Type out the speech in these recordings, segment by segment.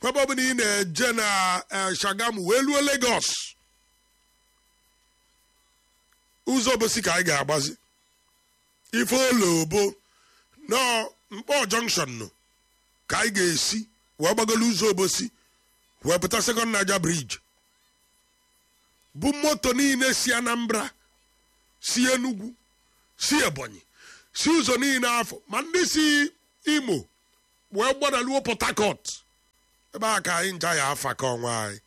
ebe ọ bụ na ị na-eje na Shagamu wee luo Lagos ụzọ obosi ka anyị ga-agbazi ife olobo nọ Mkpọ junction nọ ka anyị ga-esi wee gbagolu ụzọ obosi wee pụta Second Niger Bridge bụ moto niile si Anambra si Enugu si Ebonyi si ụzọ niile afọ ma ndị si Imo wee gbadaluo Port Harcourt ebe a ka anyị ncha ya afa ka ọnwa anyị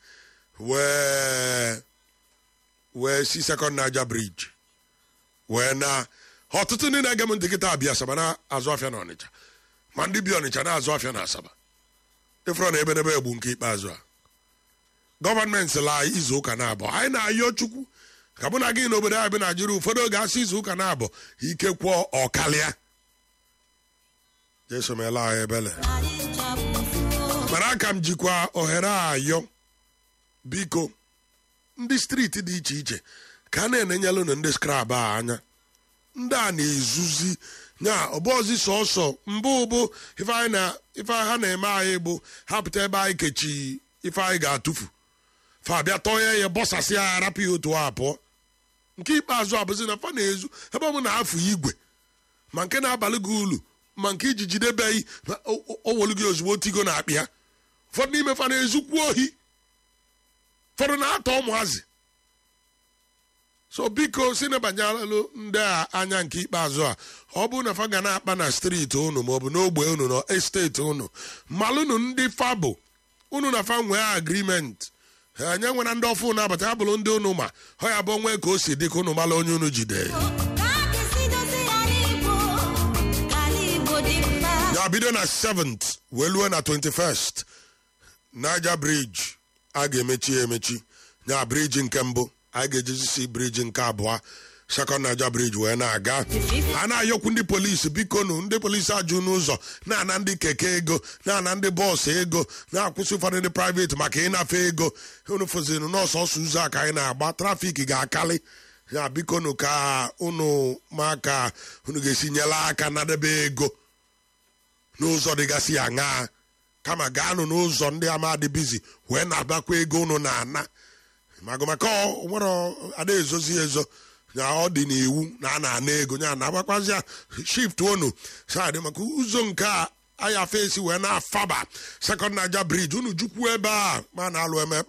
wee si Second Niger Bridge wee na ọtụtụ ndị na-ege m ntị kịta abịa Asaba na-azụ afịa na Ọnịcha ma ndị bi Ọnịcha na-azụ afịa na Asaba ịfụrụ na ebedebe egbu nke ikpeazụ a gọọmenti la izu ụka na-abụ anyị na-ayọ Chukwu ka mụ na gị n'obodo anyị bụ Naijiria ụfọdụ oge asị izu ụka na-abụ ike kwụọ ọkalịa Jesu meela anyị ebele mana aka m jikwa ohere ayọ biko ndị steeti dị iche iche ka a na-enenyelụ na ndị skrab a anya ndị a na-ezuzi nya ọbọzi sọsọ mbụ bụ ife ha na-eme anyị bụ ha pụta ebe anyị kechi ife anyị ga-atụfu fa bịa tọọ ya bọsasị ya arapụ ya otu a pụọ nke ikpeazụ abụzi na fa na-ezu ebe ọ bụ na afụ igwe ma nke na-abalị gị ulu ma nke iji jidebeghị owolu gị ozugbo tigo na akpị ya ụfọdụ n'ime fa na-ezukwu ohi ụfọdụ na-atọ ụmụazị so biko si na banyelụ ndị a anya nke ikpeazụ a ọ bụrụ na fa ga na-akpa na steeti unu maọbụ n'ogbe unu na esteti unu malụnụ ndị fa bụ unu na fa nwee agrimenti anya nwere ndị ọfụ na-abata ya bụrụ ndị unu ma ọ ya bụ onwe ka o si dị ka unu mala onye unu jide ya bido na 7th wee luo na 21st Niger Bridge a ga-emechi emechi ya briji nke mbụ anyị ga-ejizisi briji nke abụọ Second Niger Bridge wee na-aga a na-ayọkwu ndị polisi biko nụ ndị polisi ajụ n'ụzọ na-ana ndị keke ego na-ana ndị bọọsụ ego na-akwụsị ụfọdụ ndị private maka ịnafe ego unu fụziri n'ọsọsọ ụzọ a ka anyị na-agba trafik ga-akali ya biko nụ ka unu ma ka unu ga-esi nyere aka nadebe ego n'ụzọ dịgasị ya ṅaa kama gaanụ n'ụzọ ndị amadị bizi wee na-abakwa ego unu na-ana maka nwere ada ezozi ezo ya ọ dị n'iwu na a na-ana ego ya na-agbakwazi shift unu sadị maka ụzọ nke a aya fesi wee na-afaba Second Niger Bridge unu jukwu ebe a ma na-alụ eme